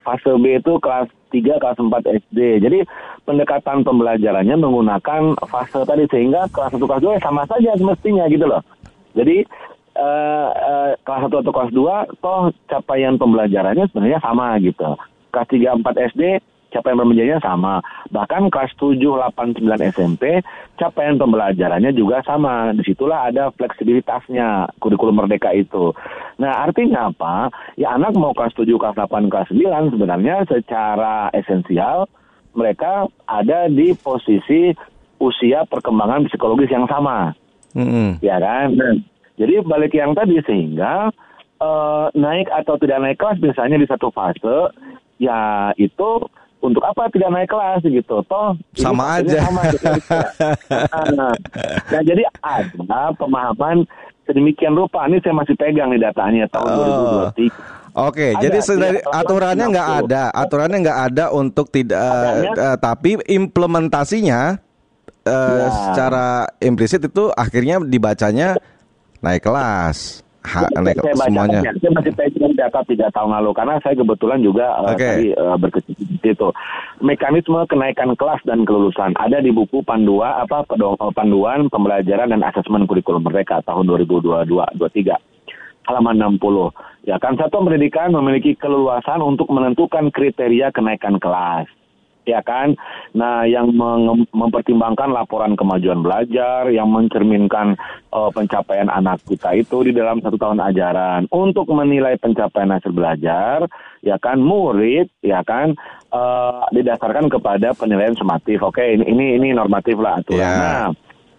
Fase B itu kelas 3, kelas 4 SD. Jadi pendekatan pembelajarannya menggunakan fase tadi, sehingga kelas 1, kelas 2 sama saja semestinya gitu loh. Jadi kelas 1 atau kelas 2 toh capaian pembelajarannya sebenarnya sama gitu. Kelas 3, 4 SD capaian pembelajarannya sama. Bahkan kelas 7, 8, 9 SMP capaian pembelajarannya juga sama. Disitulah ada fleksibilitasnya kurikulum merdeka itu. Nah, artinya apa? Ya, anak mau kelas 7, kelas 8, kelas 9 sebenarnya secara esensial mereka ada di posisi usia perkembangan psikologis yang sama. Ya kan? Nah, jadi balik yang tadi, sehingga naik atau tidak naik kelas misalnya di satu fase, ya itu untuk apa tidak naik kelas gitu? Toh sama aja. Sama, gitu. Nah, jadi ada pemahaman sedemikian rupa. Ini saya masih pegang nih datanya tahun 2023. Oke, jadi aturannya nggak ada untuk tidak, tapi implementasinya secara implisit itu akhirnya dibacanya naik kelas. Semuanya. Saya masih pegang data 3 tahun lalu karena saya kebetulan juga tadi berkecimpung itu. Mekanisme kenaikan kelas dan kelulusan ada di buku panduan pembelajaran dan asesmen kurikulum merdeka tahun 2022-23 halaman 60. Ya kan, satuan pendidikan memiliki keleluasan untuk menentukan kriteria kenaikan kelas. Ya kan, nah yang mempertimbangkan laporan kemajuan belajar, yang mencerminkan pencapaian anak kita itu di dalam 1 tahun ajaran. Untuk menilai pencapaian hasil belajar, ya kan, murid, ya kan, didasarkan kepada penilaian sumatif. Oke, ini normatif lah aturan. Yeah. Nah,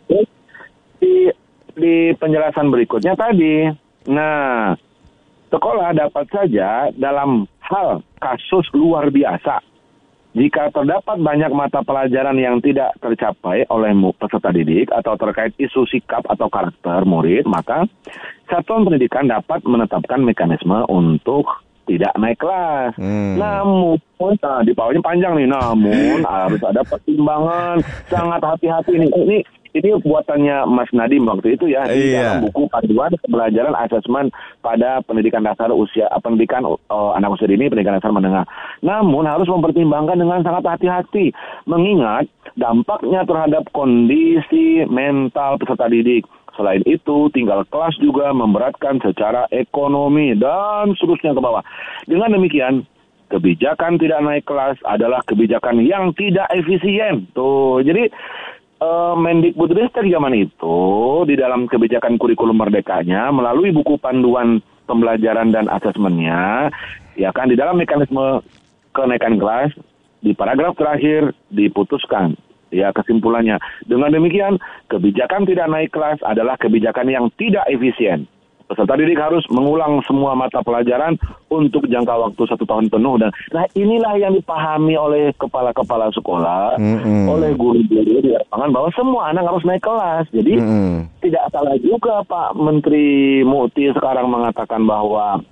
di penjelasan berikutnya tadi, nah, sekolah dapat saja dalam hal kasus luar biasa. Jika terdapat banyak mata pelajaran yang tidak tercapai oleh peserta didik atau terkait isu sikap atau karakter murid, maka satuan pendidikan dapat menetapkan mekanisme untuk tidak naik kelas. Namun, di bawahnya panjang nih, namun harus ada pertimbangan, sangat hati-hati nih. Ini buatannya Mas Nadiem waktu itu ya, di dalam buku panduan pembelajaran asesmen pada pendidikan dasar pendidikan anak usia dini, pendidikan dasar menengah. Namun harus mempertimbangkan dengan sangat hati-hati, mengingat dampaknya terhadap kondisi mental peserta didik. Selain itu, tinggal kelas juga memberatkan secara ekonomi dan seterusnya ke bawah. Dengan demikian, kebijakan tidak naik kelas adalah kebijakan yang tidak efisien. Tuh, jadi Mendikbudristek zaman itu di dalam kebijakan kurikulum merdekanya melalui buku panduan pembelajaran dan asesmennya, ya kan, di dalam mekanisme kenaikan kelas di paragraf terakhir diputuskan, ya, kesimpulannya. Dengan demikian, kebijakan tidak naik kelas adalah kebijakan yang tidak efisien. Peserta didik harus mengulang semua mata pelajaran untuk jangka waktu 1 tahun penuh. Dan nah, inilah yang dipahami oleh kepala-kepala sekolah, oleh guru-guru di lapangan, bahwa semua anak harus naik kelas. Jadi tidak salah juga Pak Menteri Muti sekarang mengatakan bahwa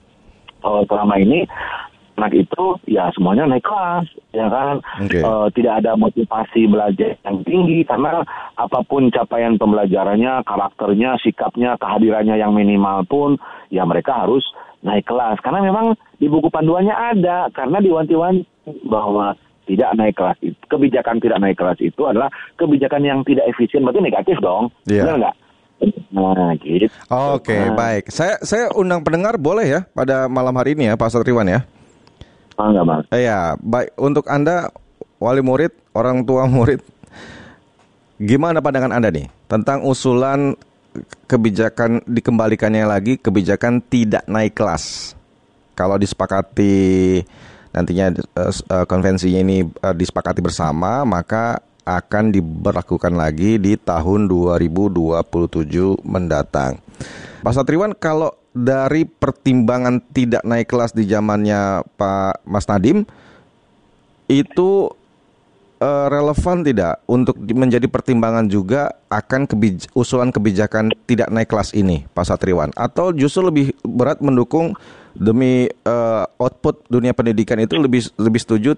selama ini anak itu ya semuanya naik kelas, ya kan. Tidak ada motivasi belajar yang tinggi karena apapun capaian pembelajarannya, karakternya, sikapnya, kehadirannya yang minimal pun ya mereka harus naik kelas. Karena memang di buku panduannya ada, karena diwanti-wanti bahwa tidak naik kelas itu, kebijakan tidak naik kelas itu adalah kebijakan yang tidak efisien, berarti negatif dong. Benar nggak? Nah, gitu. Oke, baik. Saya undang pendengar boleh ya pada malam hari ini ya, Pak Satriwan ya. Enggak, Bang. Iya, baik. Untuk Anda, wali murid, orang tua murid, gimana pandangan Anda nih tentang usulan kebijakan dikembalikannya lagi kebijakan tidak naik kelas? Kalau disepakati nantinya konvensinya ini disepakati bersama, maka akan diberlakukan lagi di tahun 2027 mendatang. Pak Satriwan, kalau dari pertimbangan tidak naik kelas di zamannya Pak Mas Nadiem, itu relevan tidak untuk menjadi pertimbangan juga akan usulan kebijakan tidak naik kelas ini, Pak Satriwan? Atau justru lebih berat mendukung demi output dunia pendidikan itu lebih setuju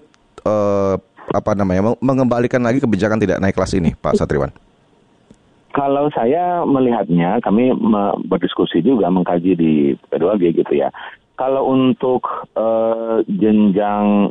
mengembalikan lagi kebijakan tidak naik kelas ini, Pak Satriwan? Kalau saya melihatnya, kami berdiskusi juga, mengkaji di P2G gitu ya. Kalau untuk jenjang